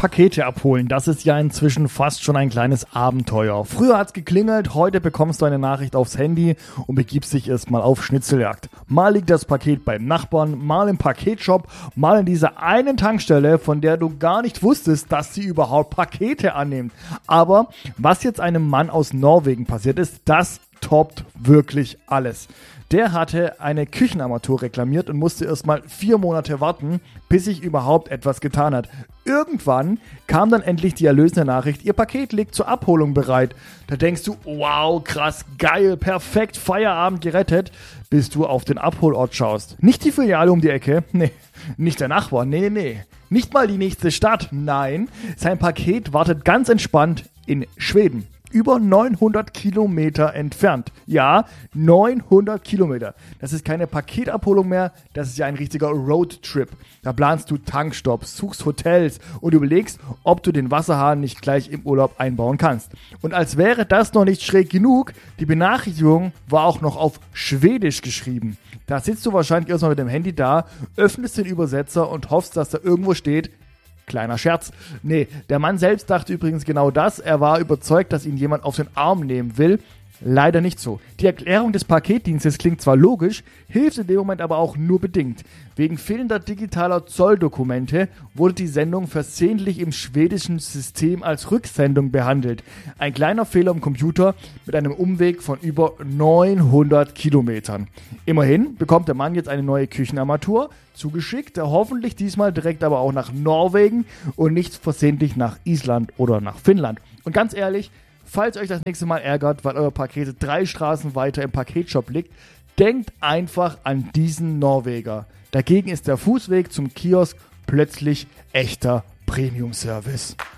Pakete abholen, das ist ja inzwischen fast schon ein kleines Abenteuer. Früher hat's geklingelt, heute bekommst du eine Nachricht aufs Handy und begibst dich erstmal auf Schnitzeljagd. Mal liegt das Paket beim Nachbarn, mal im Paketshop, mal in dieser einen Tankstelle, von der du gar nicht wusstest, dass sie überhaupt Pakete annimmt. Aber was jetzt einem Mann aus Norwegen passiert ist, das toppt wirklich alles. Der hatte eine Küchenarmatur reklamiert und musste erstmal 4 Monate warten, bis sich überhaupt etwas getan hat. Irgendwann kam dann endlich die erlösende Nachricht, ihr Paket liegt zur Abholung bereit. Da denkst du, wow, krass, geil, perfekt, Feierabend gerettet, bis du auf den Abholort schaust. Nicht die Filiale um die Ecke, nee, nicht der Nachbar, nee. Nicht mal die nächste Stadt, nein, sein Paket wartet ganz entspannt in Schweden. Über 900 Kilometer entfernt. Ja, 900 Kilometer. Das ist keine Paketabholung mehr, das ist ja ein richtiger Roadtrip. Da planst du Tankstops, suchst Hotels und überlegst, ob du den Wasserhahn nicht gleich im Urlaub einbauen kannst. Und als wäre das noch nicht schräg genug, die Benachrichtigung war auch noch auf Schwedisch geschrieben. Da sitzt du wahrscheinlich erstmal mit dem Handy da, öffnest den Übersetzer und hoffst, dass da irgendwo steht, kleiner Scherz. Nee, der Mann selbst dachte übrigens genau das. Er war überzeugt, dass ihn jemand auf den Arm nehmen will. Leider nicht so. Die Erklärung des Paketdienstes klingt zwar logisch, hilft in dem Moment aber auch nur bedingt. Wegen fehlender digitaler Zolldokumente wurde die Sendung versehentlich im schwedischen System als Rücksendung behandelt. Ein kleiner Fehler im Computer mit einem Umweg von über 900 Kilometern. Immerhin bekommt der Mann jetzt eine neue Küchenarmatur zugeschickt, hoffentlich diesmal direkt aber auch nach Norwegen und nicht versehentlich nach Island oder nach Finnland. Und ganz ehrlich, falls euch das nächste Mal ärgert, weil euer Paket 3 Straßen weiter im Paketshop liegt, denkt einfach an diesen Norweger. Dagegen ist der Fußweg zum Kiosk plötzlich echter Premium-Service.